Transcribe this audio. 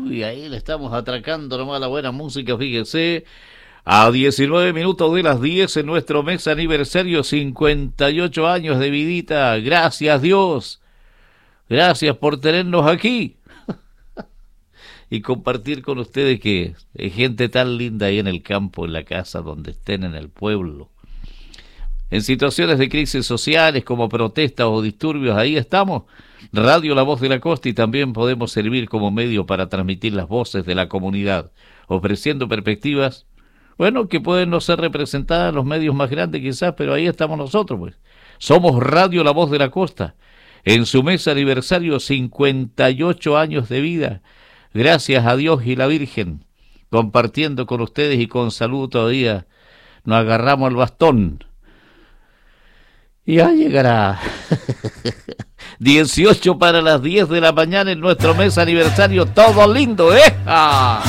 Y ahí le estamos atracando nomás la buena música, fíjese. A 19 minutos de las 10 en nuestro mes aniversario, 58 años de vidita. Gracias Dios. Gracias por tenernos aquí. Y compartir con ustedes que hay gente tan linda ahí en el campo, en la casa, donde estén, en el pueblo. En situaciones de crisis sociales como protestas o disturbios, ahí estamos. Radio La Voz de la Costa, y también podemos servir como medio para transmitir las voces de la comunidad, ofreciendo perspectivas, bueno, que pueden no ser representadas en los medios más grandes quizás, pero ahí estamos nosotros, pues. Somos Radio La Voz de la Costa, en su mes aniversario, 58 años de vida. Gracias a Dios y la Virgen, compartiendo con ustedes y con salud todavía. Nos agarramos al bastón. Y ya llegará 18 para las 10 de la mañana en nuestro mes aniversario. Todo lindo, ¿eh? ¡Ah!